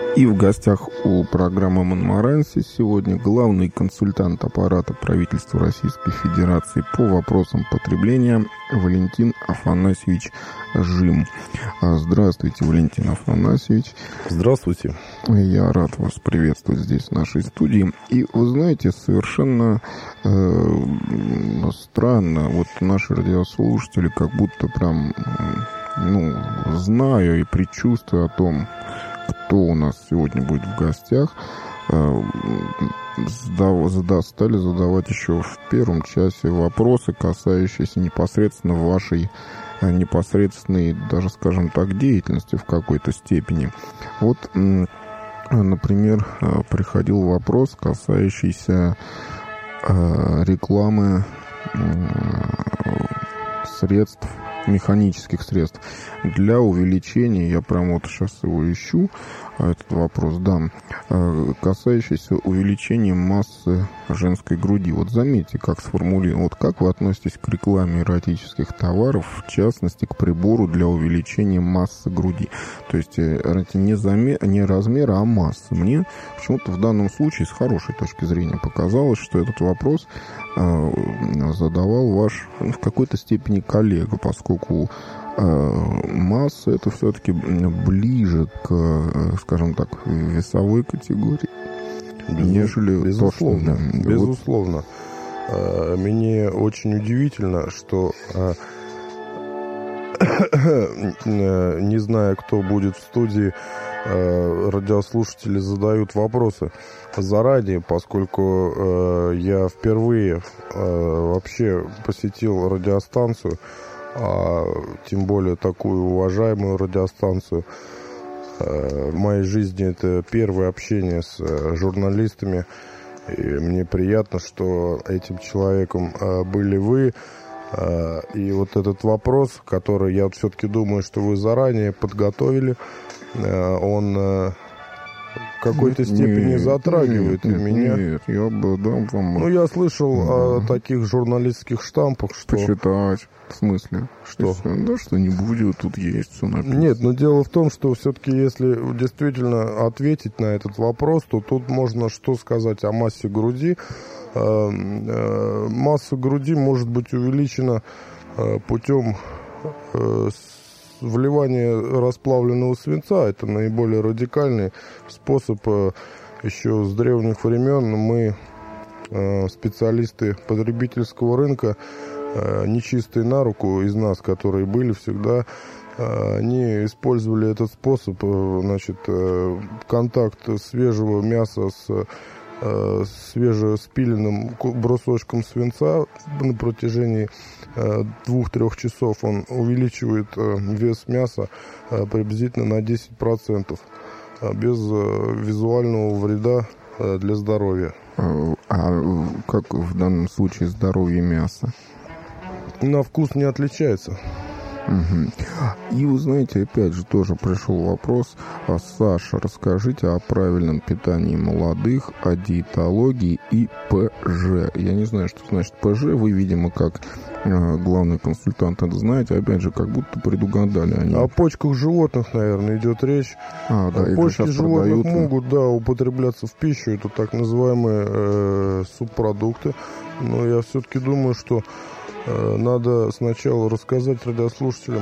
И в гостях у программы «Монморанси» сегодня главный консультант аппарата правительства Российской Федерации по вопросам потребления Валентин Афанасьевич Жим. Здравствуйте, Валентин Афанасьевич. Здравствуйте. Я рад вас приветствовать здесь, в нашей студии. И вы знаете, совершенно странно, вот наши радиослушатели как будто прям, знаю и предчувствую о том, кто у нас сегодня будет в гостях, стали задавать еще в первом часе вопросы, касающиеся непосредственно вашей непосредственной, даже, скажем так, деятельности в какой-то степени. Вот, например, приходил вопрос, касающийся рекламы средств, механических средств для увеличения, я прям вот сейчас его ищу, этот вопрос, да, касающийся увеличения массы женской груди. Вот заметьте, как сформулировано, вот как вы относитесь к рекламе эротических товаров, в частности, к прибору для увеличения массы груди. То есть не размера, а массы. Мне почему-то в данном случае с хорошей точки зрения показалось, что этот вопрос задавал ваш, в какой-то степени, коллега, поскольку масса — это все-таки ближе к, скажем так, весовой категории, нежели безусловно, то, что... Безусловно. Мне очень удивительно, что, не зная, кто будет в студии, радиослушатели задают вопросы заранее, поскольку я впервые вообще посетил радиостанцию, а тем более такую уважаемую радиостанцию. В моей жизни это первое общение с журналистами, и мне приятно, что этим человеком были вы. И вот этот вопрос, который я все-таки думаю, что вы заранее подготовили, он в какой-то степени затрагивает и меня. Нет, я бы дам вам... я слышал о таких журналистских штампах, что... Почитать. В смысле? Что? Что не будет, тут есть все написано. Нет, но дело в том, что все-таки, если действительно ответить на этот вопрос, то тут можно что сказать о массе груди. Масса груди может быть увеличена путем вливания расплавленного свинца. Это наиболее радикальный способ. Еще с древних времен мы, специалисты потребительского рынка, нечистые на руку из нас, которые были всегда, они использовали этот способ, контакт свежего мяса с свежеспиленным брусочком свинца на протяжении 2-3 часов. Он увеличивает вес мяса приблизительно на 10%, без визуального вреда для здоровья. А как в данном случае здоровье мяса? На вкус не отличается. Угу. И вы знаете, опять же, тоже пришел вопрос. Саша, расскажите о правильном питании молодых, о диетологии и ПЖ. Я не знаю, что значит ПЖ. Вы, видимо, как главный консультант это знаете. Опять же, как будто предугадали они. О почках животных, наверное, идет речь. Да, почки животных могут, употребляться в пищу. Это так называемые субпродукты. Но я все-таки думаю, что надо сначала рассказать радиослушателям,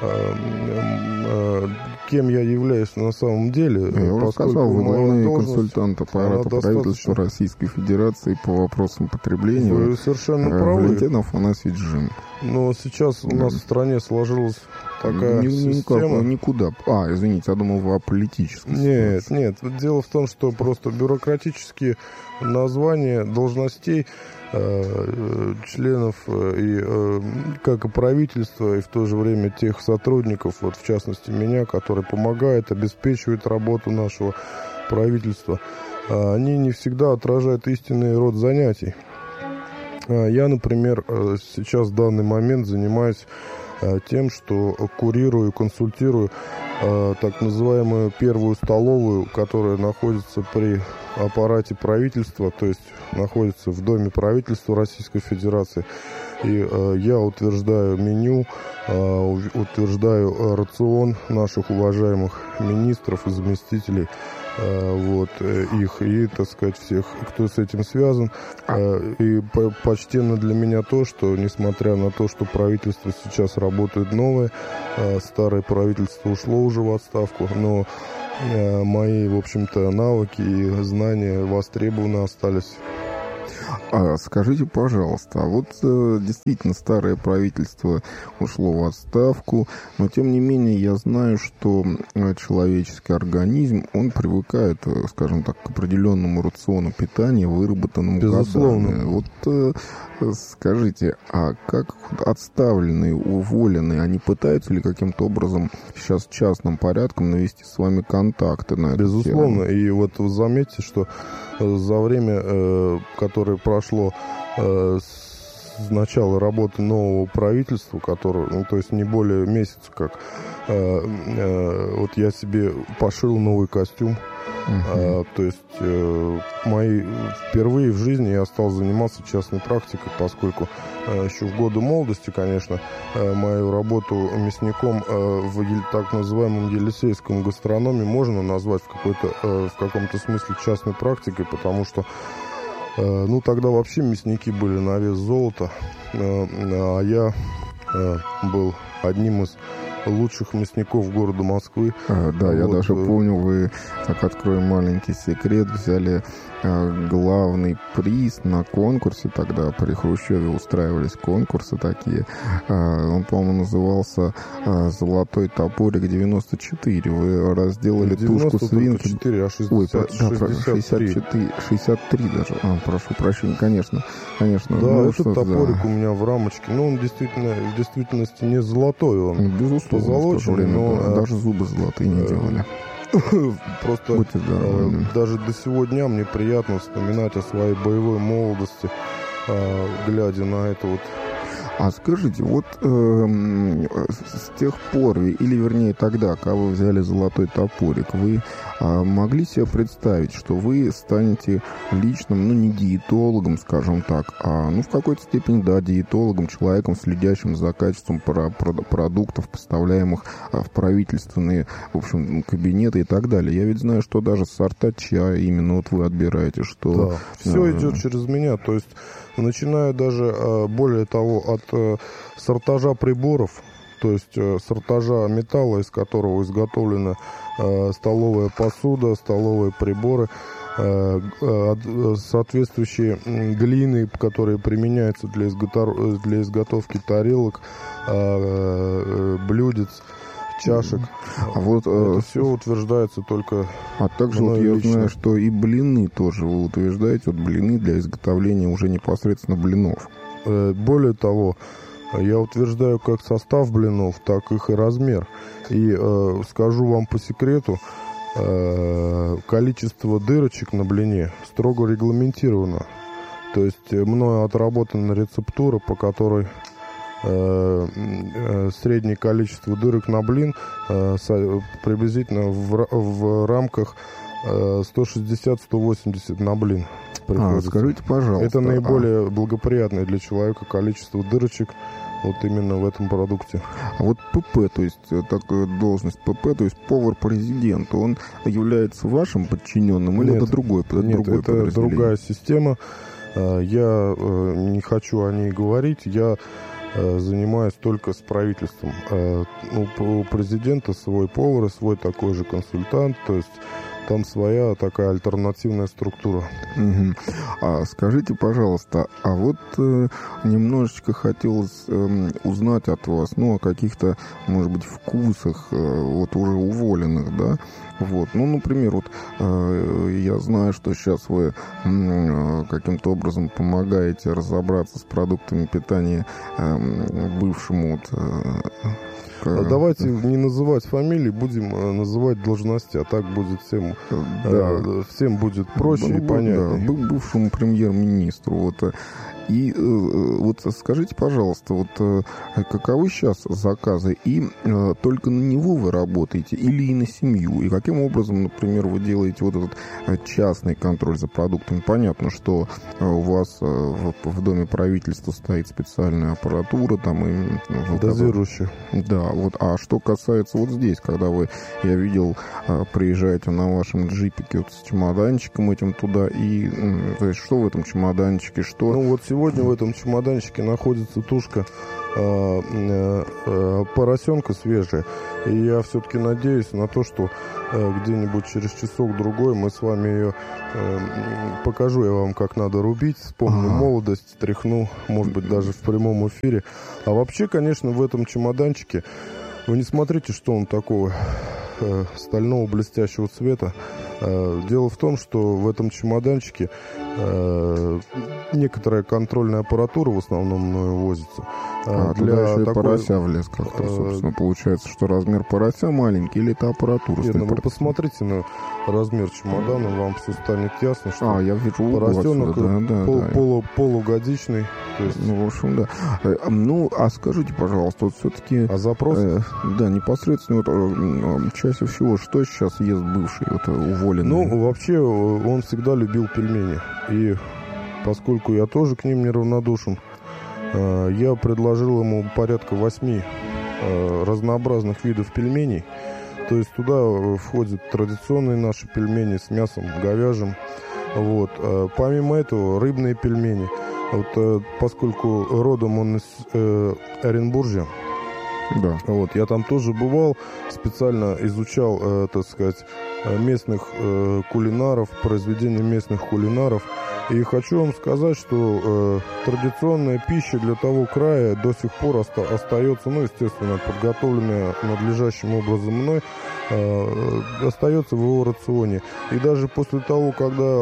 кем я являюсь на самом деле. Я рассказал, вы главный консультант аппарата правительства Российской Федерации по вопросам потребления. Вы совершенно правы. Валентин Афанасьевич Жим. Но сейчас у нас в стране сложилась такая система. Никуда. Извините, я думал, вы о политической ситуации. Нет. Дело в том, что просто бюрократические названия должностей членов и как и правительства, и в то же время тех сотрудников, в частности меня, которые помогают, обеспечивают работу нашего правительства, они не всегда отражают истинный род занятий. Я, например, сейчас в данный момент занимаюсь тем, что курирую, консультирую так называемую первую столовую, которая находится при аппарате правительства, то есть находится в Доме правительства Российской Федерации. И я утверждаю меню, утверждаю рацион наших уважаемых министров и заместителей, вот, их и, так сказать, всех, кто с этим связан. И почтенно для меня то, что, несмотря на то, что правительство сейчас работает новое, старое правительство ушло уже в отставку, но мои, в общем-то, навыки и знания востребованы остались. Скажите, пожалуйста, вот действительно старое правительство ушло в отставку, но тем не менее я знаю, что человеческий организм, он привыкает, скажем так, к определенному рациону питания, выработанному Безусловно. годами. Вот скажите, а как отставленные, уволенные, они пытаются ли каким-то образом сейчас частным порядком навести с вами контакты на эту Безусловно. тему? И вот вы заметите, что за время, которое прошло с начала работы нового правительства, которое, ну, то есть не более месяца, как вот я себе пошил новый костюм. То есть впервые в жизни я стал заниматься частной практикой, поскольку еще в годы молодости, конечно, мою работу мясником в так называемом елисейском гастрономе можно назвать в каком-то смысле частной практикой, потому что ну, тогда вообще мясники были на вес золота, а я был одним из лучших мясников города Москвы. Да, вот, я даже помню, вы, так открою маленький секрет, взяли главный приз на конкурсе, тогда при Хрущеве устраивались конкурсы такие. Он, по-моему, назывался «Золотой топорик 94». Вы разделали тушку свинки. 94, а 63 даже. Прошу прощения, конечно. Да, ну, этот топорик у меня в рамочке. Ну, он в действительности не золотой. Он безусловно, позолоченный, но даже зубы золотые не делали. Просто даже до сего дня мне приятно вспоминать о своей боевой молодости, глядя на это вот. А скажите, вот с тех пор, или вернее тогда, когда вы взяли золотой топорик, вы могли себе представить, что вы станете личным, ну не диетологом, скажем так, а ну в какой-то степени, да, диетологом, человеком, следящим за качеством продуктов, поставляемых в правительственные, в общем, кабинеты и так далее. Я ведь знаю, что даже сорта чая именно вот вы отбираете, что... Да, все идет через меня, то есть начиная даже, более того, от сортажа приборов, то есть сортажа металла, из которого изготовлена столовая посуда, столовые приборы, соответствующие глины, которые применяются для изготовки тарелок, блюдец, чашек. А вот это все утверждается только. А также вот я знаю, что и блины тоже вы утверждаете, вот блины для изготовления уже непосредственно блинов. Более того, я утверждаю как состав блинов, так их и размер. И скажу вам по секрету, количество дырочек на блине строго регламентировано. То есть мною отработана рецептура, по которой среднее количество дырок на блин приблизительно в рамках 160-180 на блин. Скажите, пожалуйста. Это наиболее благоприятное для человека количество дырочек вот именно в этом продукте. А вот ПП, то есть такая должность ПП, то есть повар-президент, он является вашим подчиненным или это другой подразделение? Это другая система. Я не хочу о ней говорить. Я занимаюсь только с правительством. У президента свой повар и свой такой же консультант, то есть там своя такая альтернативная структура. Угу. Скажите, пожалуйста, а вот немножечко хотелось узнать от вас, ну, о каких-то, может быть, вкусах вот уже уволенных, да? Вот, ну, например, вот я знаю, что сейчас вы каким-то образом помогаете разобраться с продуктами питания бывшему Давайте не называть фамилии, будем называть должности, а так будет всем будет проще и понятнее. Да, бывшему премьер-министру. Вот. И вот скажите, пожалуйста, вот каковы сейчас заказы? И только на него вы работаете или и на семью? И каким образом, например, вы делаете вот этот частный контроль за продуктами? Понятно, что у вас в Доме правительства стоит специальная аппаратура, там и... Дозирующая. Да, вот. А что касается вот здесь, когда вы, я видел, приезжаете на вашем джипике вот с чемоданчиком этим туда, и то есть что в этом чемоданчике, что... Ну вот сегодня в этом чемоданчике находится тушка поросенка свежая, и я все-таки надеюсь на то, что где-нибудь через часок-другой мы с вами ее покажу я вам, как надо рубить, вспомню молодость, тряхну, может быть, даже в прямом эфире. А вообще, конечно, в этом чемоданчике вы не смотрите, что он такого стального блестящего цвета. Дело в том, что в этом чемоданчике некоторая контрольная аппаратура в основном мною возится. Туда еще и порося влез как-то, собственно. Получается, что размер порося маленький, или это аппаратура? Нет, вы посмотрите на размер чемодана, вам все станет ясно, что я вижу поросенок полугодичный. То есть... Ну, в общем, да. Ну, а скажите, пожалуйста, вот все-таки... А запрос? Да, непосредственно вот, чаще всего, что сейчас ест бывший вот, уволенный? Ну, вообще, он всегда любил пельмени. И поскольку я тоже к ним неравнодушен, я предложил ему порядка 8 разнообразных видов пельменей. То есть туда входят традиционные наши пельмени с мясом говяжьим. Вот. Помимо этого, рыбные пельмени. Вот, поскольку родом он из Оренбуржья, да. Вот, я там тоже бывал, специально изучал, так сказать, местных кулинаров, произведения местных кулинаров. И хочу вам сказать, что традиционная пища для того края до сих пор остается, ну, естественно, подготовленная надлежащим образом мной, остается в его рационе. И даже после того, когда,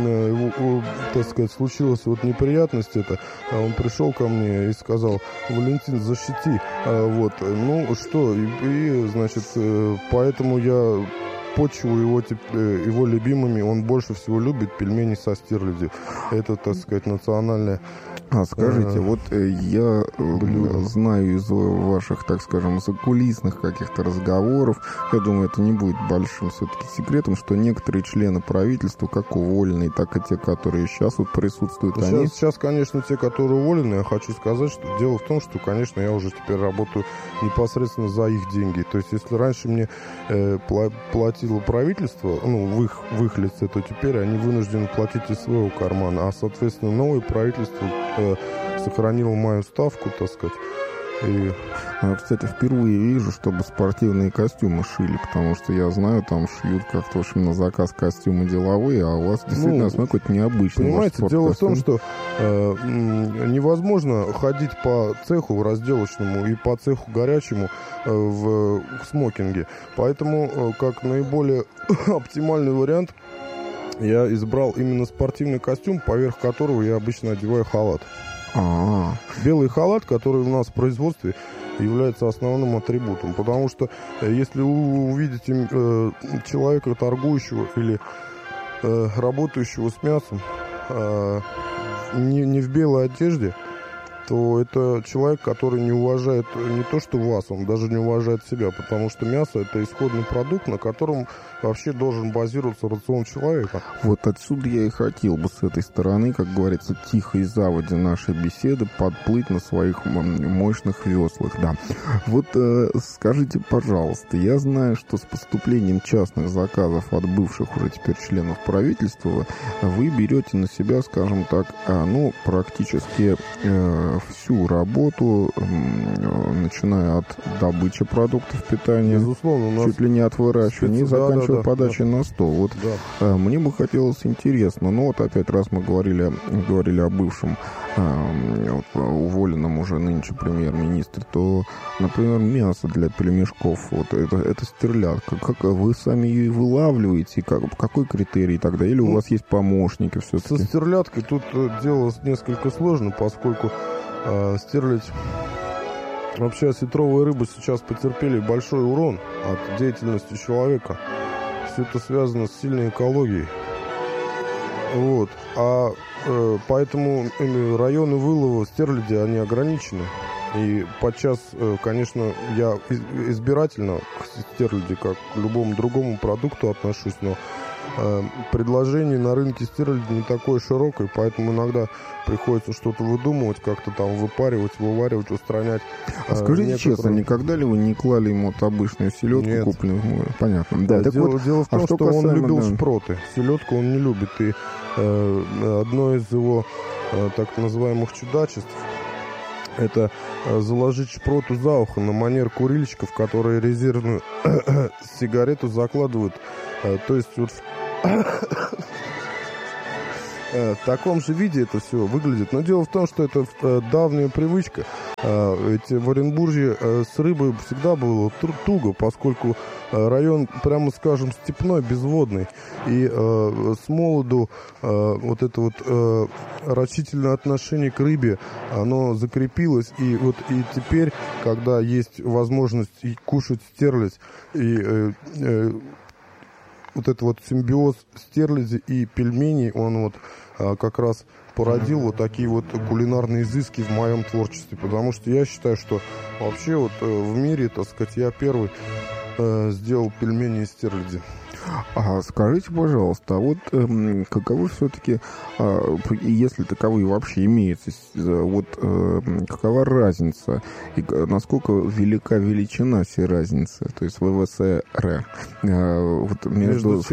так сказать, случилась вот неприятность эта, он пришел ко мне и сказал: Валентин, защити. Вот, ну что, и значит, поэтому я почву его любимыми. Он больше всего любит пельмени со стерлядью. Это, так сказать, национальное. Скажите, вот я знаю из ваших, так скажем, закулисных каких-то разговоров, я думаю, это не будет большим все-таки секретом, что некоторые члены правительства, как уволенные, так и те, которые сейчас вот присутствуют, Сейчас, конечно, те, которые уволены, я хочу сказать, что дело в том, что, конечно, я уже теперь работаю непосредственно за их деньги. То есть, если раньше мне платило правительство, ну, в их лице, то теперь они вынуждены платить из своего кармана. А, соответственно, новое правительство сохранило мою ставку, так сказать. И... Кстати, впервые вижу, чтобы спортивные костюмы шили, потому что я знаю, там шьют как-то, в общем, на заказ костюмы деловые, а у вас действительно, какой-то необычный. Понимаете, дело в том, что невозможно ходить по цеху разделочному и по цеху горячему в смокинге. Поэтому, как наиболее оптимальный вариант, я избрал именно спортивный костюм, поверх которого я обычно одеваю халат. Белый халат, который у нас в производстве является основным атрибутом. Потому что если вы увидите человека, торгующего или работающего с мясом, не в белой одежде, то это человек, который не уважает не то что вас, он даже не уважает себя, потому что мясо — это исходный продукт, на котором вообще должен базироваться рацион человека. Вот отсюда я и хотел бы с этой стороны, как говорится, тихой заводе нашей беседы подплыть на своих мощных веслах. Да. Вот скажите, пожалуйста, я знаю, что с поступлением частных заказов от бывших уже теперь членов правительства вы берете на себя, скажем так, практически всю работу, начиная от добычи продуктов питания, безусловно, чуть ли не от выращивания, и заканчивая подачей на стол. Вот мне бы хотелось интересно, вот опять раз мы говорили о бывшем уволенном уже нынче премьер-министре, то, например, мясо для пельмешков, вот это стерлядка. Как вы сами ее вылавливаете? Какой критерий тогда? Или у вас есть помощники все-таки? Со стерляткой тут дело несколько сложно, поскольку стерлядь, вообще осетровая рыба сейчас потерпели большой урон от деятельности человека. Все это связано с сильной экологией. Вот. Поэтому районы вылова стерляди, они ограничены. И подчас, конечно, я избирательно к стерляди, как к любому другому продукту отношусь, но предложение на рынке стерляди не такое широкое, поэтому иногда приходится что-то выдумывать, как-то там выпаривать, вываривать, устранять. Скажите честно, никогда ли вы не клали ему вот обычную селедку купленную? Понятно. Да, дело в том, что он любил шпроты. Селедку он не любит. И одно из его так называемых чудачеств — это заложить шпроту за ухо на манер курильщиков, которые резервную сигарету закладывают. То есть вот в таком же виде это все выглядит. Но дело в том, что это давняя привычка. Ведь в Оренбурге с рыбой всегда было туго, поскольку район, прямо скажем, степной, безводный. И с молоду вот это вот рачительное отношение к рыбе, оно закрепилось. И вот и теперь, когда есть возможность и кушать стерлядь, и вот этот вот симбиоз стерляди и пельменей, он вот как раз породил вот такие вот кулинарные изыски в моем творчестве. Потому что я считаю, что вообще вот в мире, так сказать, я первый сделал пельмени из стерляди. Скажите, пожалуйста, а вот каковы все-таки, если таковые вообще имеются, вот какова разница и насколько велика величина всей разницы, то есть ВВСР, вот между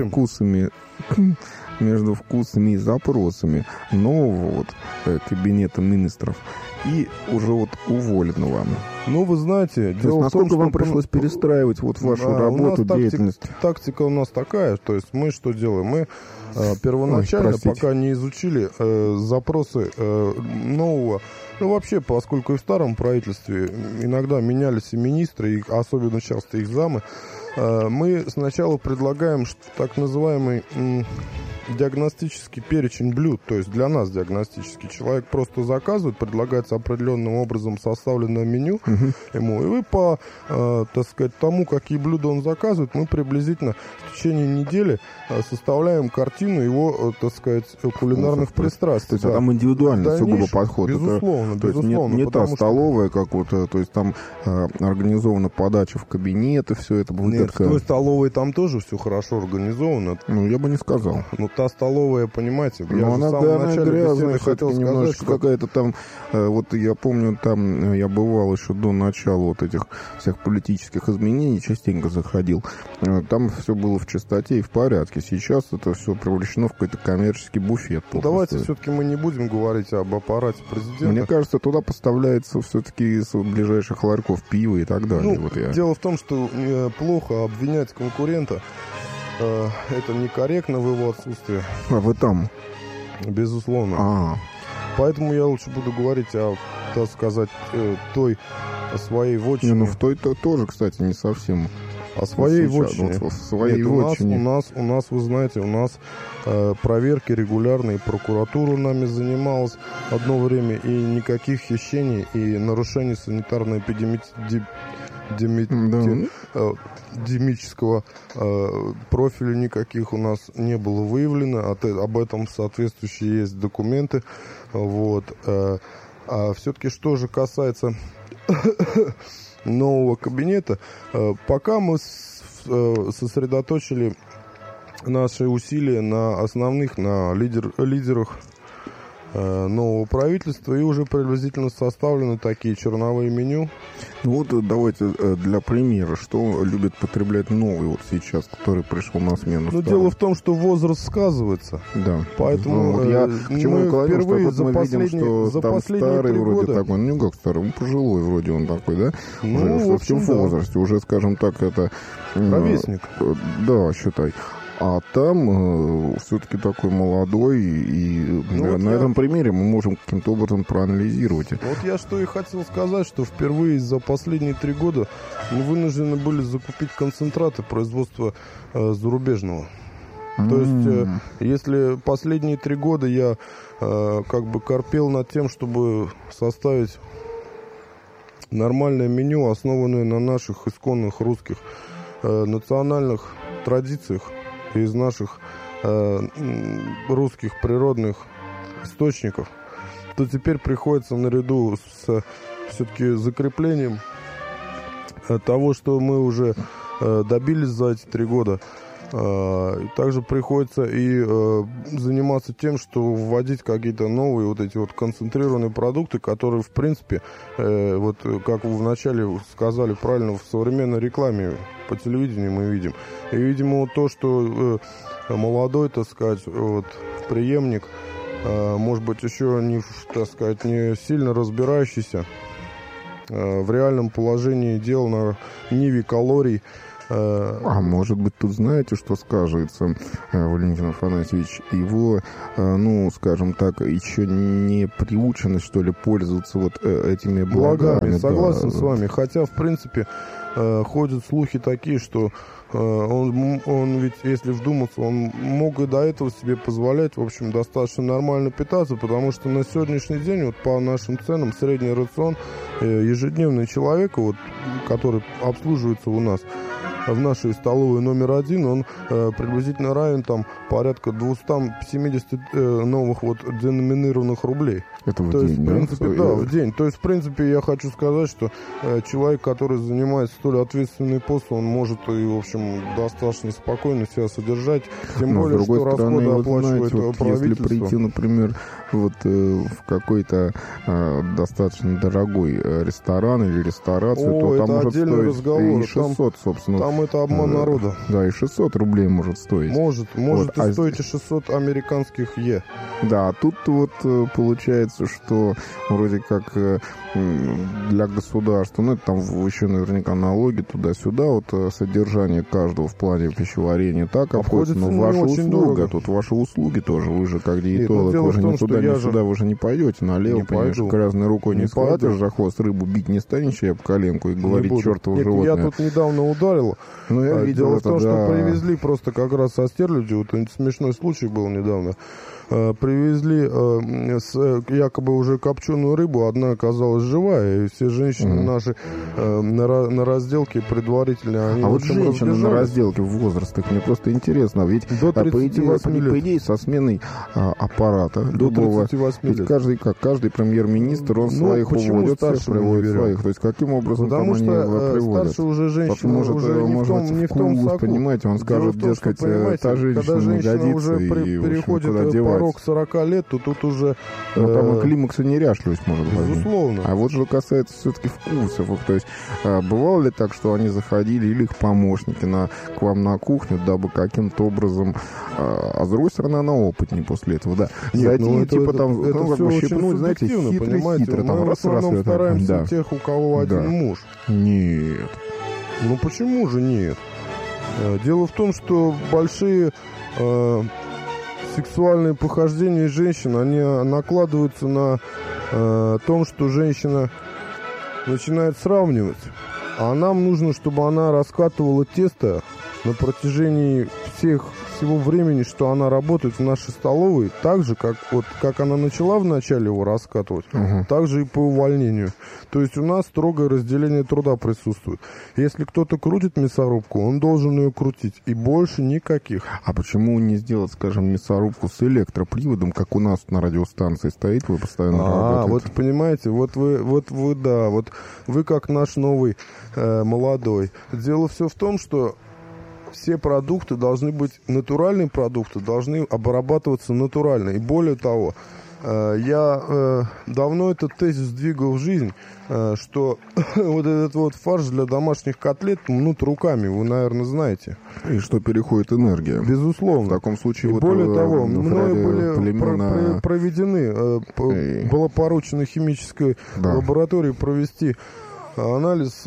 вкусами и запросами нового вот кабинета министров и уже вот уволенного? Ну, вы знаете, дело в том, насколько вам пришлось перестраивать вот вашу работу, деятельность? Тактика у нас такая, то есть мы что делаем? Мы первоначально, пока не изучили запросы нового, ну, вообще, поскольку и в старом правительстве иногда менялись и министры, и особенно часто их замы, мы сначала предлагаем так называемый диагностический перечень блюд, то есть для нас диагностический. Человек просто заказывает, предлагается определенным образом составленное меню ему, и вы по, так сказать, тому, какие блюда он заказывает, мы приблизительно в течение недели составляем картину его, так сказать, кулинарных пристрастий. То есть там индивидуальный сугубо подход. Безусловно, это, безусловно. Не та столовая, как вот, то есть там организована подача в кабинет, и все это будет. Нет, в той столовой там тоже все хорошо организовано. Ну, я бы не сказал. Ну, та столовая, понимаете, я же в самом начале беседы хотел сказать, что какая-то там, вот я помню, там я бывал еще до начала вот этих всех политических изменений, частенько заходил. Там все было в чистоте и в порядке. Сейчас это все превращено в какой-то коммерческий буфет. Давайте все-таки мы не будем говорить об аппарате президента. Мне кажется, туда поставляется все-таки из ближайших ларьков пиво и так далее. Ну, вот дело в том, что плохо обвинять конкурента. Это некорректно в его отсутствии. А вы там? Безусловно. Поэтому я лучше буду говорить о, так сказать, той своей вотчине. Ну, в той-то тоже, кстати, не совсем. О своей вотчине. Вот, в своей вотчине. У нас, вы знаете, у нас проверки регулярные, прокуратура нами занималась одно время, и никаких хищений и нарушений санитарно-эпидемического профиля никаких у нас не было выявлено. Об этом соответствующие есть документы. Вот. А все-таки что же касается нового кабинета, пока мы сосредоточили наши усилия на основных, на лидерах нового правительства, и уже приблизительно составлены такие черновые меню. Вот давайте для примера, что любит потреблять новый вот сейчас, который пришел на смену. Ну, дело в том, что возраст сказывается. Да. Поэтому вот я к чему мы клоню, впервые что мы видим, что там старый вроде года... такой, ну как старый, ну пожилой вроде он такой, да? Ну, уже в общем, возрасте, уже, скажем так, это... Ровесник. Да, считай. А там все-таки такой молодой, и на этом примере мы можем каким-то образом проанализировать. Вот я что и хотел сказать, что впервые за последние 3 года мы вынуждены были закупить концентраты производства зарубежного. То есть, если последние 3 года я как бы корпел над тем, чтобы составить нормальное меню, основанное на наших исконных русских национальных традициях, из наших русских природных источников, то теперь приходится наряду с все-таки закреплением того, что мы уже добились за эти 3 года. Также приходится и заниматься тем, что вводить какие-то новые вот эти вот концентрированные продукты, которые, в принципе, вот как вы вначале сказали правильно, в современной рекламе по телевидению мы видим. И, видимо, вот то, что молодой, так сказать, вот, преемник, может быть, еще не, так сказать, не сильно разбирающийся в реальном положении дел на ниве калорий. А может быть, тут знаете, что сказывается, Валентин Афанасьевич? Его, ну, скажем так, еще не приученность, что ли, пользоваться вот этими благами. Согласен с вами. Хотя, в принципе, ходят слухи такие, что он ведь, если вдуматься, он мог и до этого себе позволять, в общем, достаточно нормально питаться, потому что на сегодняшний день, вот по нашим ценам, средний рацион ежедневный человека, вот, который обслуживается у нас в нашей столовой номер 1, он приблизительно равен там порядка 270 новых вот деноминированных рублей. Это в То день, есть, в принципе, да, в день. То есть, в принципе, я хочу сказать, что человек, который занимает столь ответственный пост, он может и, в общем, достаточно спокойно себя содержать. Тем более, что расходы оплачивает правительство. Если прийти, например, вот в какой-то достаточно дорогой ресторан или ресторацию, то там может стоить разговор. И 600, собственно. Там это обман народа. Да, и 600 рублей может стоить. Может вот, и стоить и 600 американских Е. Да, а тут вот получается, что вроде как для государства, ну это там еще наверняка налоги туда-сюда, вот содержание каждого в плане пищеварения так обходится, но ваши услуги, тут ваши услуги тоже, вы же как диетолог, вы же ни туда, ни сюда, вы же не пойдете налево, понимаешь, грязной рукой не схватишь за хвост, рыбу бить не станешь, я об коленку и говорить, чертово животное. Я тут недавно ударил. Ну, я видел дело это, в том, да. что привезли просто как раз со Стерляди, вот смешной случай был недавно. Привезли якобы уже копченую рыбу, одна оказалась живая, и все женщины наши на разделке предварительно, они, а вот женщины на разделке в возрастах, мне просто интересно, ведь до 38 лет. По идее со сменой аппарата до 38 лет. Каждый премьер-министр, он своих уводит, приводит своих, то есть каким образом потому там что они приводят? Старше уже женщина уже не в том соку. Понимаете, он скажет, дескать, та женщина не годится, уже переходит порог 40 лет, то тут уже... Но там и климакс и неряшливость может быть. Безусловно. А вот что касается все-таки вкусов, то есть бывало ли так, что они заходили, или их помощники к вам на кухню, дабы каким-то образом... А с другой стороны, она опытнее после этого, да. Нет, зайти, типа там, это как бы щипнуть, знаете, хитро, там, мы в основном стараемся тех, у кого один муж. Нет. Ну почему же нет? Дело в том, что большие... сексуальные похождения женщин, они накладываются на том, что женщина начинает сравнивать. А нам нужно, чтобы она раскатывала тесто на протяжении всего времени, что она работает в нашей столовой, так же, как она начала вначале его раскатывать, так же и по увольнению. То есть у нас строгое разделение труда присутствует. Если кто-то крутит мясорубку, он должен ее крутить, и больше никаких. А почему не сделать, скажем, мясорубку с электроприводом, как у нас на радиостанции стоит, вы постоянно работаете? Вот понимаете, вот вы как наш новый молодой. Дело все в том, что все продукты должны быть, натуральные продукты должны обрабатываться натурально. И более того, я давно этот тезис двигал в жизнь, что вот этот вот фарш для домашних котлет мнут руками, вы, наверное, знаете. И что переходит энергия. Безусловно. В таком случае... И более того, мною были проведены, было поручено химической лаборатории провести анализ...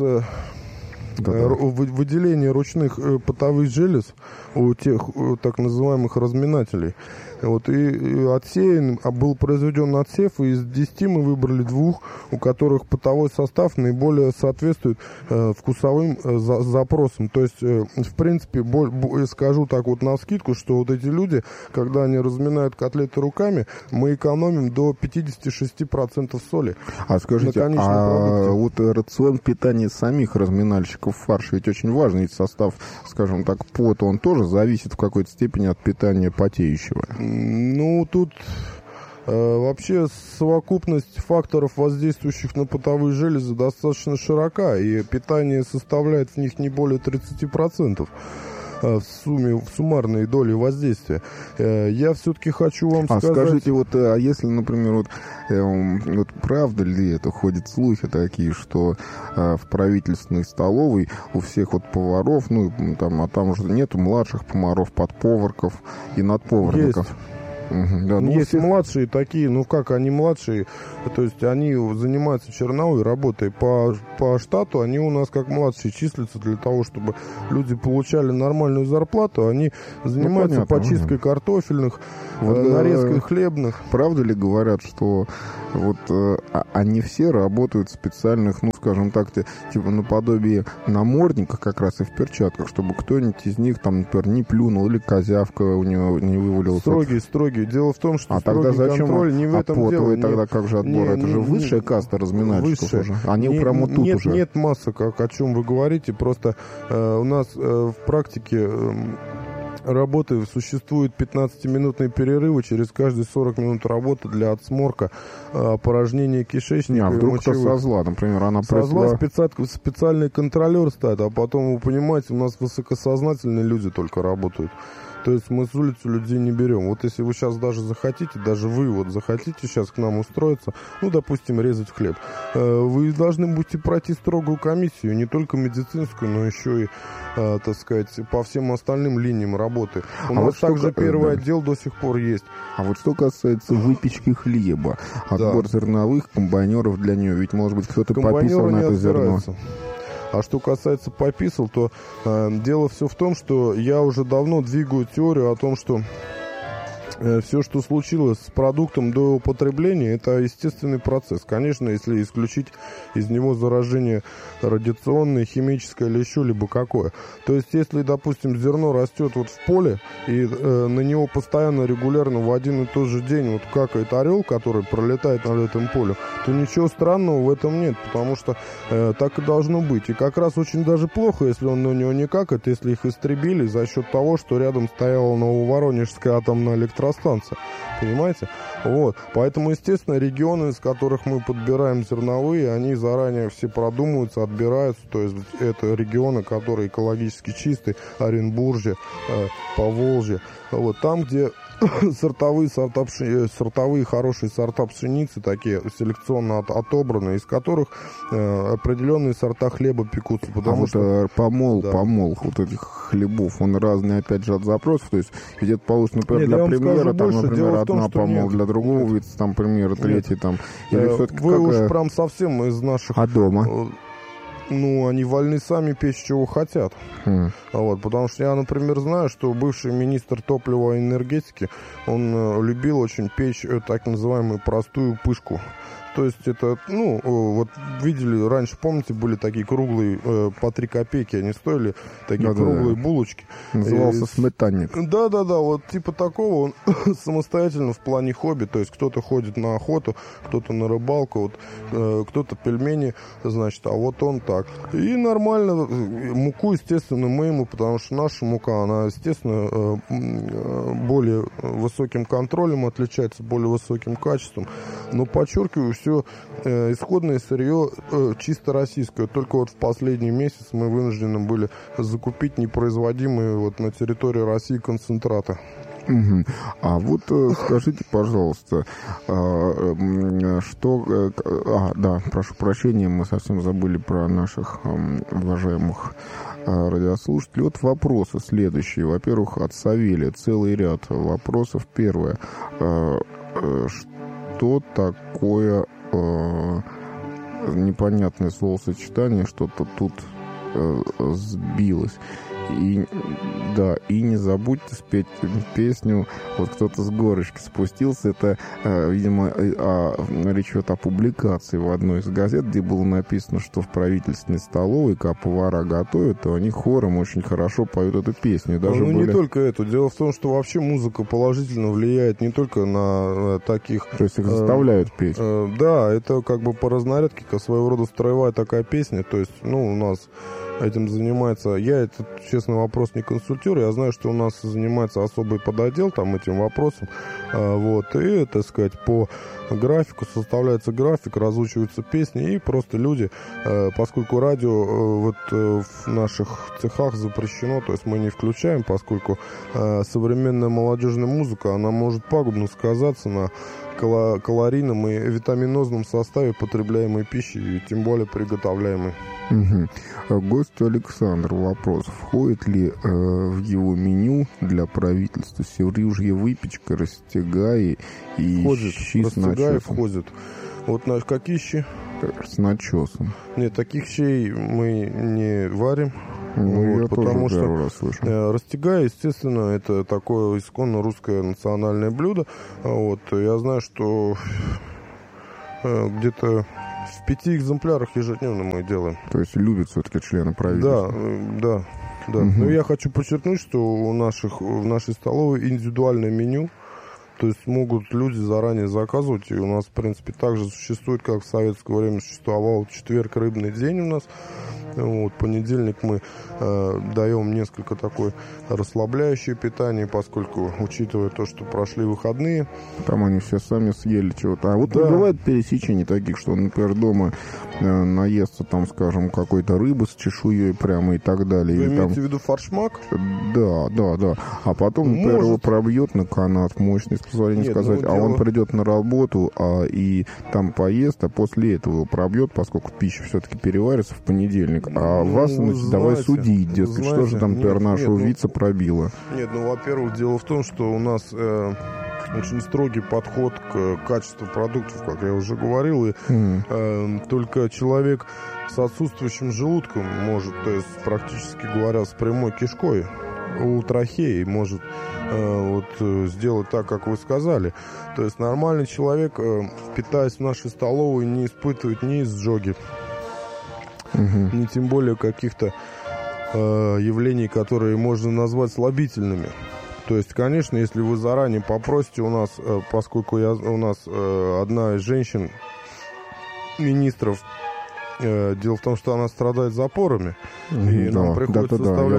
выделение ручных потовых желез у тех так называемых разминателей. Вот, и отсеян, был произведен отсев, и из 10 мы выбрали 2, у которых потовой состав наиболее соответствует вкусовым запросам. То есть, в принципе, скажу так вот навскидку, что вот эти люди, когда они разминают котлеты руками, мы экономим до 56% соли. А скажите, вот рацион питания самих разминальщиков, семечков в фарше ведь очень важно, ведь состав, скажем так, пота, он тоже зависит в какой-то степени от питания потеющего. Ну, тут вообще совокупность факторов, воздействующих на потовые железы, достаточно широка, и питание составляет в них не более 30%. В сумме, в суммарной доли воздействия. Я все-таки хочу вам сказать... Скажите, вот, а если, например, вот правда ли это, ходят слухи такие, что в правительственной столовой у всех вот поваров, ну, там, а там уже нету младших поваров, подповарков и надповарников? Есть. Да, ну, есть младшие такие, ну как они младшие, то есть они занимаются черновой работой по штату, они у нас как младшие числятся для того, чтобы люди получали нормальную зарплату, они занимаются почисткой картофельных, нарезкой хлебных. Правда ли говорят, что вот они все работают в специальных, ну скажем так, типа наподобие намордника как раз и в перчатках, чтобы кто-нибудь из них там, например, не плюнул или козявка у него не вывалилась? Строгий. Дело в том, что тогда зачем контроль не в этом дело. Тогда как же отбор? Это же высшая каста разминальщиков уже. Они прямо тут уже. Нет массы, как о чем вы говорите. Просто у нас в практике работы существуют 15-минутные перерывы через каждые 40 минут работы для отсморка, опорожнения кишечника. А вдруг кто со зла, например, она со зла специальный контролер стоит, а потом, вы понимаете, у нас высокосознательные люди только работают. То есть мы с улицы людей не берем. Вот если вы сейчас даже захотите, даже вы вот захотите сейчас к нам устроиться, ну, допустим, резать хлеб, вы должны будете пройти строгую комиссию, не только медицинскую, но еще и, так сказать, по всем остальным линиям работы. У нас также первый отдел до сих пор есть. А вот что касается выпечки хлеба, отбор зерновых, комбайнеров для нее, ведь, может быть, кто-то пописал на это зерно. А что касается пописал, то дело все в том, что я уже давно двигаю теорию о том, что все, что случилось с продуктом до употребления, это естественный процесс. Конечно, если исключить из него заражение радиационное, химическое или еще либо какое. То есть, если, допустим, зерно растет вот в поле, и на него постоянно, регулярно в один и тот же день вот какает орел, который пролетает над этим полем, то ничего странного в этом нет, потому что так и должно быть. И как раз очень даже плохо, если он на него не какает, если их истребили за счет того, что рядом стояла Нововоронежская атомная электростанция. Понимаете? Вот. Поэтому, естественно, регионы, из которых мы подбираем зерновые, они заранее все продумываются, отбираются. То есть это регионы, которые экологически чистые, Оренбуржье, Поволжье. Вот. Там, где сортовые хорошие сорта пшеницы, такие селекционно отобранные, из которых определенные сорта хлеба пекутся. Потому что помол вот этих хлебов, он разный, опять же, от запросов. То есть где-то получится, например, для примера, там, например, одна помол, для другого вида, там, пример, третий, там. Или все-таки вы уж прям совсем из наших... А дома? Ну, они вольны сами печь, чего хотят. Вот, потому что я, например, знаю, что бывший министр топлива и энергетики, он любил очень печь так называемую простую пышку. То есть это, ну, вот видели, раньше, помните, были такие круглые, по 3 копейки они стоили, такие круглые булочки. Назывался сметанник. Да, вот типа такого он самостоятельно в плане хобби, то есть кто-то ходит на охоту, кто-то на рыбалку, вот, кто-то пельмени, значит, а вот он так. И нормально, муку, естественно, мы ему, потому что наша мука, она, естественно, более высоким контролем отличается, более высоким качеством, но подчеркиваю, все исходное сырье чисто российское. Только вот в последний месяц мы вынуждены были закупить непроизводимые вот на территории России концентраты. Угу. А вот скажите, пожалуйста, что... да, прошу прощения, мы совсем забыли про наших уважаемых радиослушателей. Вот вопросы следующие. Во-первых, от Савелия целый ряд вопросов. Первое. Что такое непонятное словосочетание, что-то тут сбилось. И не забудьте спеть песню. Вот кто-то с горочки спустился. Это, видимо, речь идет о публикации в одной из газет, где было написано, что в правительственной столовой, когда повара готовят, то они хором очень хорошо поют эту песню. Даже не только это. Дело в том, что вообще музыка положительно влияет не только на таких... То есть их заставляют петь. Да, это как бы по разнарядке, своего рода строевая такая песня. То есть, ну, у нас этим занимается. Я этот, честно, вопрос не консультирую. Я знаю, что у нас занимается особый подотдел там этим вопросом. Вот. И, так сказать, по графику составляется график, разучиваются песни, и просто люди, поскольку радио вот в наших цехах запрещено, то есть мы не включаем, поскольку современная молодежная музыка, она может пагубно сказаться на калорийном и витаминозном составе потребляемой пищи, и тем более приготовляемой. Угу. Гостю Александр вопрос. Входит ли в его меню для правительства севрюжья выпечка, растягаи и щи с начесом? Входит. Вот на какие щи? С начесом. Нет, таких щей мы не варим. Ну, вот, я потому тоже первый раз слышу. Растягай, естественно, это такое исконно русское национальное блюдо. Вот, я знаю, что где-то в 5 экземплярах ежедневно мы делаем. То есть любят все-таки члены правительства? Да. Угу. Но я хочу подчеркнуть, что в нашей столовой индивидуальное меню. То есть могут люди заранее заказывать. И у нас, в принципе, также существует, как в советское время существовал четверг, рыбный день у нас. Вот, понедельник мы даем несколько такое расслабляющее питание, поскольку, учитывая то, что прошли выходные. Там они все сами съели чего-то. А вот да. Бывает пересечений таких, что, например, дома наестся, там, скажем, какой-то рыбы с чешуей прямо и так далее. Вы имеете там... в виду форшмак? Да. А потом, например, его пробьет на канат, мощный, с позволения сказать, а он придет на работу и там поест, а после этого его пробьет, поскольку пища все-таки переварится в понедельник. А вас давай судить, дескать, что же там, например, нашего вица пробило? Нет, во-первых, дело в том, что у нас очень строгий подход к качеству продуктов, как я уже говорил, и только человек с отсутствующим желудком может, то есть, практически говоря, с прямой кишкой у трахеи может сделать так, как вы сказали. То есть нормальный человек, питаясь в нашей столовой, не испытывает ни изжоги, ни тем более каких-то явлений, которые можно назвать слабительными. То есть, конечно, если вы заранее попросите у нас, поскольку у нас одна из женщин, министров, дело в том, что она страдает запорами, и нам приходится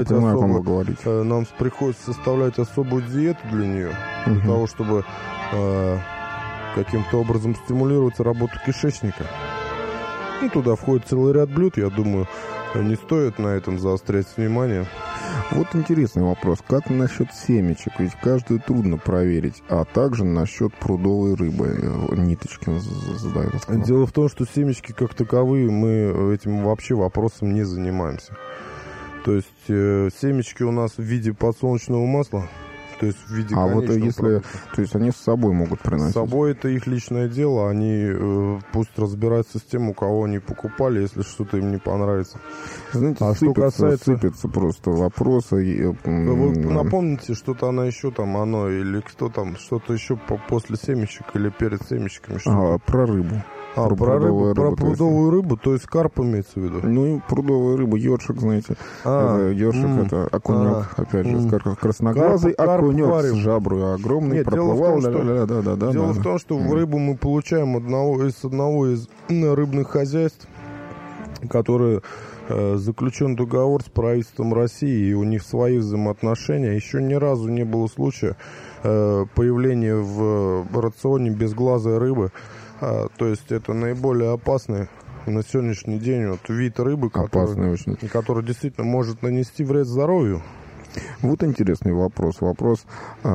составлять особую диету для нее, для того, чтобы каким-то образом стимулировать работу кишечника. Туда входит целый ряд блюд, я думаю, не стоит на этом заострять внимание. Вот интересный вопрос. Как насчет семечек? Ведь каждую трудно проверить. А также насчет прудовой рыбы. Ниточкин задает. Дело в том, что семечки как таковые, мы этим вообще вопросом не занимаемся. То есть семечки у нас в виде подсолнечного масла. То есть в виде продукта. То есть они с собой могут приносить? С собой это их личное дело. Они пусть разбираются с тем, у кого они покупали, если что-то им не понравится. Знаете, сыпятся просто вопросы. Вы напомните, что-то она еще там, или кто там, что-то еще после семечек или перед семечками. Про рыбу. Про прудовую рыбу, то есть карп имеется в виду? Ну и прудовая рыба, ёршик, знаете. Ёршик это окунек, опять же, красноглазый окунек с жаброй огромный, проплывал. Дело в том, что рыбу мы получаем из одного из рыбных хозяйств, которое заключен договор с правительством России, и у них свои взаимоотношения. Еще ни разу не было случая появления в рационе безглазой рыбы. То есть это наиболее опасный на сегодняшний день вид рыбы, который действительно может нанести вред здоровью. Вот интересный вопрос. Вопрос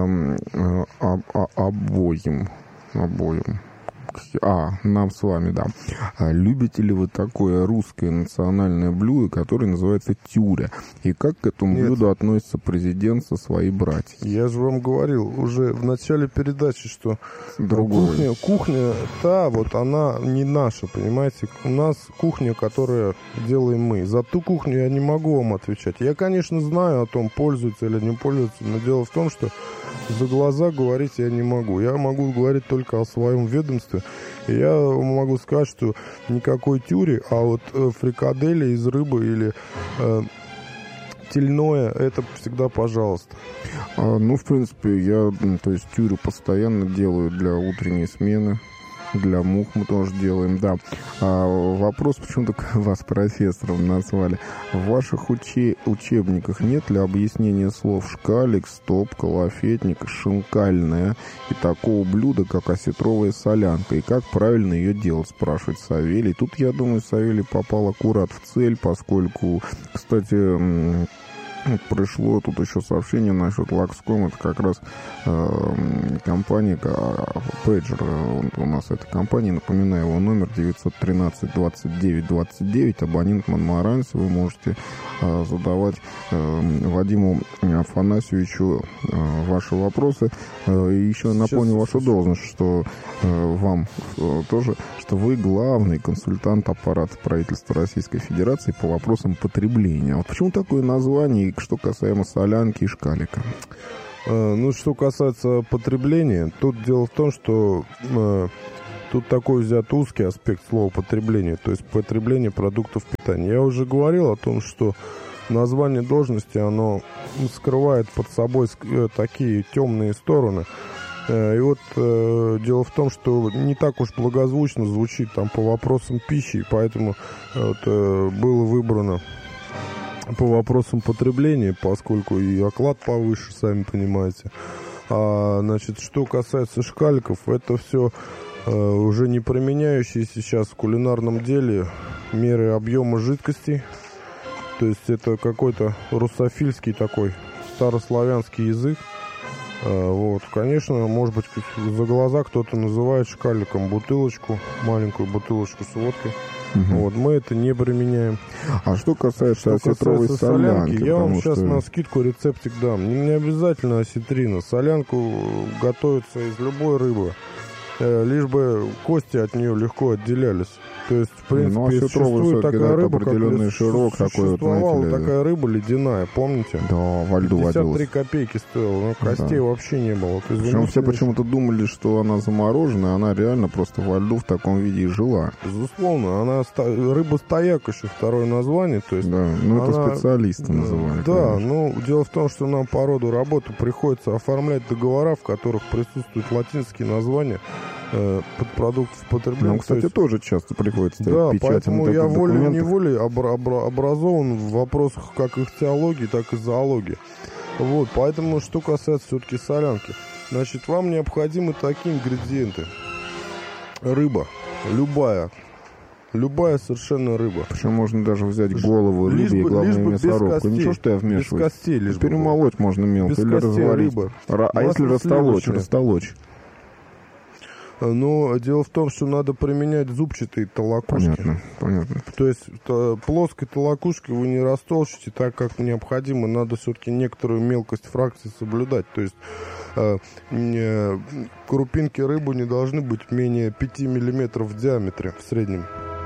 обоим. Нам с вами, да. Любите ли вы такое русское национальное блюдо, которое называется тюря? И как к этому блюду относится президент со своей братьей? Я же вам говорил уже в начале передачи, что кухня она не наша, понимаете? У нас кухня, которую делаем мы. За ту кухню я не могу вам отвечать. Я, конечно, знаю о том, пользуются или не пользуются, но дело в том, что за глаза говорить я не могу. Я могу говорить только о своем ведомстве. И я могу сказать, что никакой тюри, а вот фрикадели из рыбы или тельное, это всегда пожалуйста. В принципе, я тюрю постоянно делаю для утренней смены. для мух мы тоже делаем, да. Вопрос, почему-то вас профессором назвали. В ваших учебниках нет ли объяснения слов шкалик, стопка, лафетник, шинкальная и такого блюда, как осетровая солянка? И как правильно ее делать, спрашивает Савелий. Тут, я думаю, Савелий попал аккурат в цель, поскольку, кстати, пришло тут еще сообщение насчет Лакском. Это как раз компания Pager. У нас эта компания, напоминаю, его номер 913-29-29. Абонент Монмаранси. Вы можете задавать Вадиму Афанасьевичу ваши вопросы. И еще напомню вашу должность, что вам тоже, что вы главный консультант аппарата правительства Российской Федерации по вопросам потребления. Вот почему такое название, и что касаемо солянки и шкалика? Ну, что касается потребления, тут дело в том, что тут такой взят узкий аспект слова потребление, то есть потребление продуктов питания. Я уже говорил о том, что название должности, оно скрывает под собой такие темные стороны. И вот дело в том, что не так уж благозвучно звучит там по вопросам пищи, поэтому вот, было выбрано по вопросам потребления, поскольку и оклад повыше, сами понимаете. Значит, что касается шкаликов, это все уже не применяющие сейчас в кулинарном деле меры объема жидкостей. То есть это какой-то русофильский такой старославянский язык. Вот, конечно, может быть, за глаза кто-то называет шкаликом бутылочку, маленькую бутылочку с водкой. Вот, мы это не применяем. А что касается осетровой солянки, я вам сейчас на скидку рецептик дам. Не обязательно осетрина. Солянку готовится из любой рыбы, лишь бы кости от нее легко отделялись. То есть, в принципе, существует такая рыба, определенный широк существовала такой, такая рыба ледяная, помните? Да, во льду 53 копейки стоила, но костей вообще не было. Причем все почему-то думали, что она замороженная, она реально просто во льду в таком виде и жила. Безусловно, она рыба-стояк еще второе название. То есть да, ну это специалисты называют. Да, ну дело в том, что нам по роду работы приходится оформлять договора, в которых присутствуют латинские названия продуктов потребления. Нам, кстати, тоже часто приходится ставить печать. Да, поэтому я волей-неволей образован в вопросах как их теологии, так и зоологии. Вот, поэтому, что касается все-таки солянки, значит, вам необходимы такие ингредиенты. Рыба, любая совершенно рыба. Причем можно даже взять голову рыбы и, главное, мясорубку. Ничего, что я вмешиваюсь. Без костей лишь перемолоть можно мелко без или разварить. Рыба. А если растолочь? Но дело в том, что надо применять зубчатые толокушки. Понятно. То есть плоской толокушкой вы не растолчите так, как необходимо. Надо все-таки некоторую мелкость фракций соблюдать. То есть крупинки рыбы не должны быть менее 5 мм в диаметре в среднем.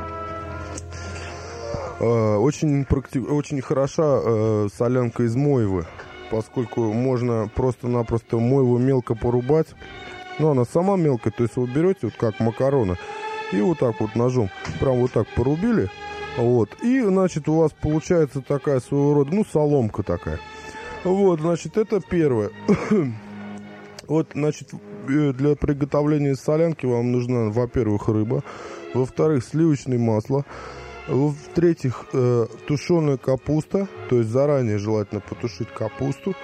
Очень хороша солянка из мойвы, поскольку можно просто-напросто мойву мелко порубать. Но она сама мелкая, то есть вы берете, вот как макароны, и вот так вот ножом, прям вот так порубили, вот, и, значит, у вас получается такая своего рода, ну, соломка такая. Вот, значит, это первое. Вот, значит, для приготовления солянки вам нужна, во-первых, рыба, во-вторых, сливочное масло, в-третьих, тушеная капуста, то есть заранее желательно потушить капусту,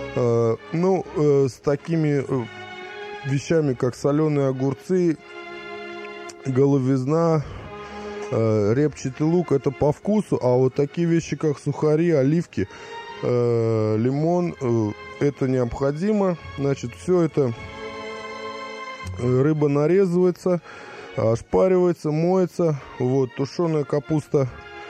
с такими вещами, как соленые огурцы, головизна, репчатый лук, это по вкусу, а вот такие вещи, как сухари, оливки, лимон, это необходимо. Значит, все это рыба нарезывается, ошпаривается, моется, вот, тушеная капуста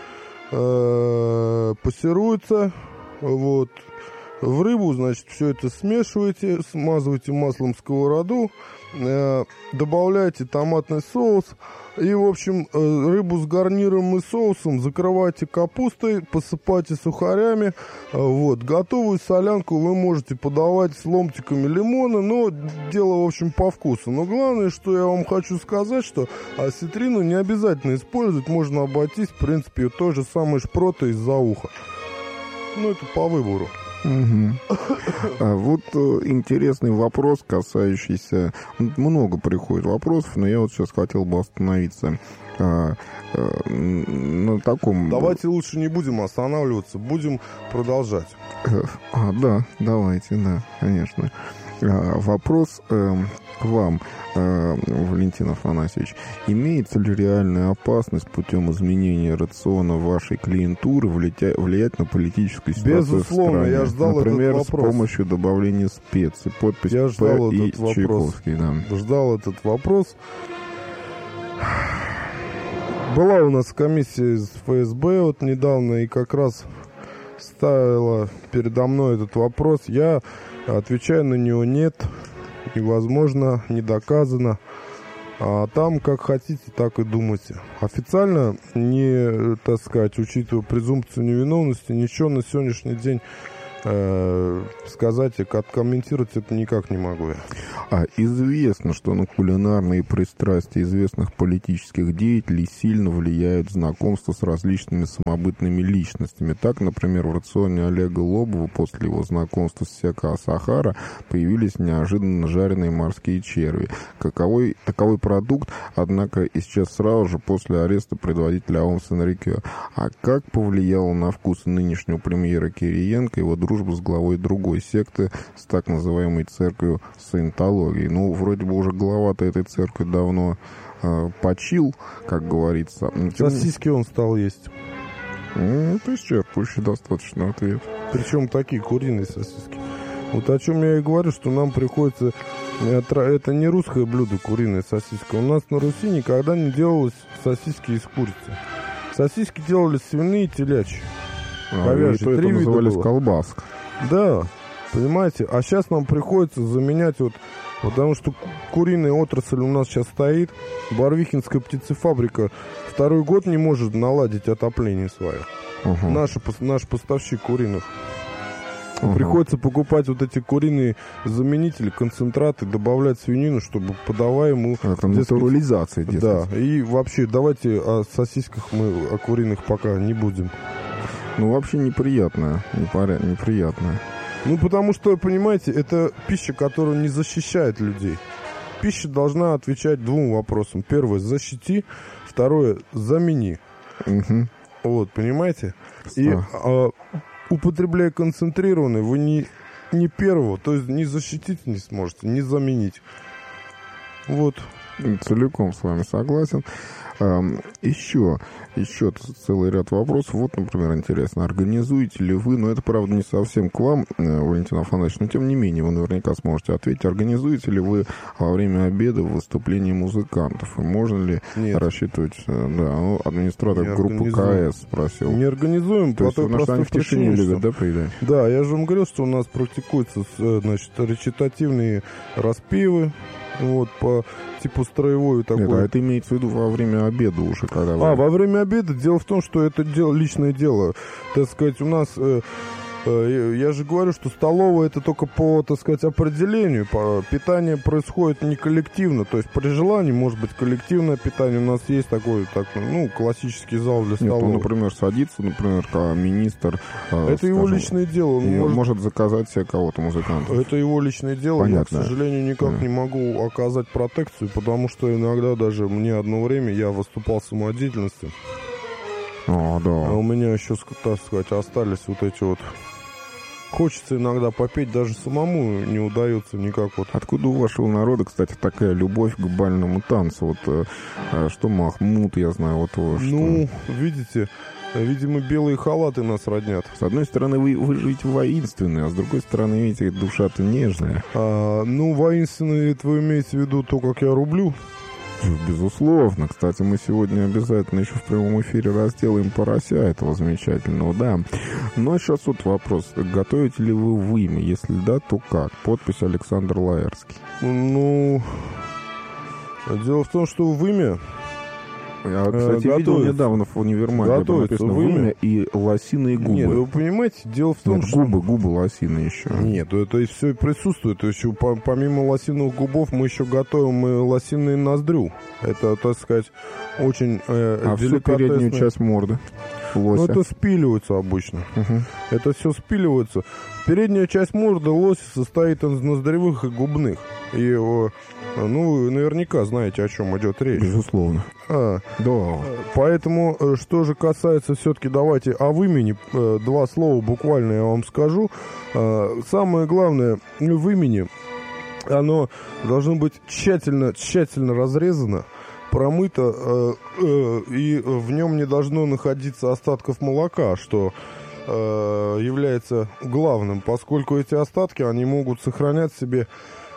пассируется, вот. В рыбу, значит, все это смешиваете, смазываете маслом сковороду, добавляете томатный соус и, в общем, рыбу с гарниром и соусом закрывайте капустой, посыпайте сухарями. Вот. Готовую солянку вы можете подавать с ломтиками лимона, но дело, в общем, по вкусу. Но главное, что я вам хочу сказать, что осетрину не обязательно использовать, можно обойтись, в принципе, той же самой шпротой из-за уха. Ну, это по выбору. Вот интересный вопрос, касающийся... Много приходит вопросов, но я вот сейчас хотел бы остановиться на таком... Давайте лучше не будем останавливаться, будем продолжать. Да, давайте, да, конечно. Вопрос к вам, Валентин Афанасьевич. Имеется ли реальная опасность путем изменения рациона вашей клиентуры влиять на политическую ситуацию Безусловно, в стране? я ждал Например, этот вопрос. с помощью добавления специй. Подпись Я ждал П. и этот вопрос. Чайковский. Да. Ждал этот вопрос. Была у нас комиссия из ФСБ вот недавно, и как раз ставила передо мной этот вопрос. Я отвечаю на него: нет, невозможно, не доказано. А там как хотите, так и думайте. Официально, не, так сказать, учитывая презумпцию невиновности, ничего на сегодняшний день сказать и откомментировать это никак не могу я. Известно, что на кулинарные пристрастия известных политических деятелей сильно влияют знакомства с различными самобытными личностями. Так, например, в рационе Олега Лобова после его знакомства с Сека Сахара появились неожиданно жареные морские черви. Таковой продукт, однако, исчез сразу же после ареста предводителя АОМ Сен-Рике. А как повлияло на вкус нынешнего премьера Кириенко его дружба с главой другой секты, с так называемой церковью саентологии? Ну, вроде бы уже глава-то этой церкви давно почил, как говорится. Сосиски он стал есть. Это исчерпывающий достаточно ответ. Причем такие куриные сосиски. Вот о чем я и говорю, что нам приходится... Это не русское блюдо, куриная сосиска. У нас на Руси никогда не делалось сосиски из курицы. Сосиски делались свиные и телячьи. Это назывались колбаска. Да, понимаете. А сейчас нам приходится заменять потому что куриная отрасль у нас сейчас стоит. Барвихинская птицефабрика второй год не может наладить отопление свое. Наш поставщик куриных. Приходится покупать вот эти куриные заменители, концентраты, добавлять свинину, чтобы подавая ему... Это натурализация, да, и вообще давайте о сосисках мы, о куриных пока не будем. Ну, вообще неприятная. Ну, потому что, понимаете, это пища, которая не защищает людей. Пища должна отвечать двум вопросам. Первое — защити. Второе — замени. Вот, понимаете? И употребляя концентрированное, вы не первого, то есть не защитить не сможете, не заменить. Вот. Целиком с вами согласен. Еще целый ряд вопросов. Вот, например, интересно, организуете ли вы, но это, правда, не совсем к вам, Валентин Афанасьевич, но тем не менее вы наверняка сможете ответить, организуете ли вы во время обеда выступление музыкантов? И можно ли рассчитывать... Да, администратор группы КС спросил. Не организуем, то есть, потому что они в тишине любят, да, поедать? Да, я же вам говорил, что у нас практикуются, значит, речитативные распевы, вот, по типу строевой такой. Нет, это имеется в виду во время обеда уже, когда вы... во время обеда. Дело в том, что это личное дело. Так сказать, у нас... Я же говорю, что столовая — это только по, так сказать, определению. Питание происходит не коллективно. То есть при желании может быть коллективное питание. У нас есть такой, классический зал для столовой. Нет, например, садится, например, министр. Это его личное дело. Он может заказать себе кого-то, музыканта. Это его личное дело. Понятно. Я, к сожалению, никак не могу оказать протекцию, потому что иногда даже мне одно время я выступал в самодеятельности. Да. А у меня еще, так сказать, остались вот эти вот... Хочется иногда попеть, даже самому не удается никак вот. Откуда у вашего народа, кстати, такая любовь к бальному танцу? Вот что Махмуд, я знаю, что... видите, видимо, белые халаты нас роднят. С одной стороны, вы же ведь воинственные, а с другой стороны, видите, душа-то нежная. Воинственные, это вы имеете в виду то, как я рублю? Безусловно. Кстати, мы сегодня обязательно еще в прямом эфире разделаем порося этого замечательного, да. Но сейчас вот вопрос. Готовите ли вы вымя? Если да, то как? Подпись Александр Лаэрский. Дело в том, что вымя... Я, кстати, видел недавно в универмаге, написано вымя и лосиные губы. Нет, вы понимаете, дело в том, что... губы лосиные еще. Нет, это все присутствует. Еще помимо лосиных губов мы еще готовим лосиные ноздрю. Это, так сказать, очень деликатесная... А всю переднюю часть морды? лося? Ну, это спиливается обычно. Угу. Это все спиливается. Передняя часть морды лося состоит из ноздревых и губных. И, вы наверняка знаете, о чем идет речь. Безусловно. Да. Поэтому, что же касается все-таки, давайте о вымени. Два слова буквально я вам скажу. Самое главное в имени, оно должно быть тщательно разрезано, промыто, и в нем не должно находиться остатков молока, что является главным, поскольку эти остатки, они могут сохранять в себе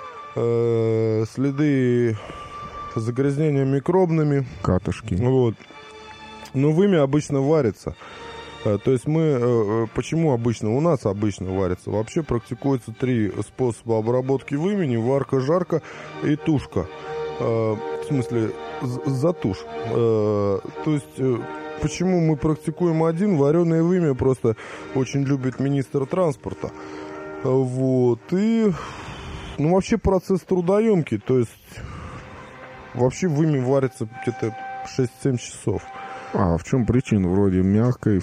следы загрязнения микробными. Катышки. Вот. Но вымя обычно варится. То есть почему обычно? У нас обычно варится. Вообще практикуется 3 способа обработки вымени: варка, жарка и тушка. В смысле, затушь. То есть, почему мы практикуем один? Вареное вымя просто очень любит министр транспорта. Вот. И, вообще процесс трудоемкий. То есть, вообще вымя варится где-то 6-7 часов. А в чем причина? Вроде мягкой,